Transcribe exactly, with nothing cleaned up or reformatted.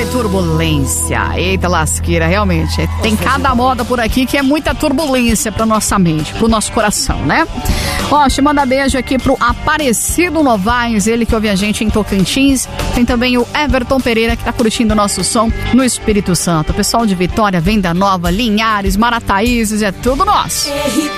turbulência. Eita lasqueira, realmente. Tem cada moda por aqui que é muita turbulência pra nossa mente, pro nosso coração, né? Ó, te manda beijo aqui pro Aparecido Novaes, ele que ouve a gente em Tocantins. Tem também o Everton Pereira, que tá curtindo o nosso som no Espírito Santo. O pessoal de Vitória, Venda Nova, Linhares, Marataízes, é tudo nosso.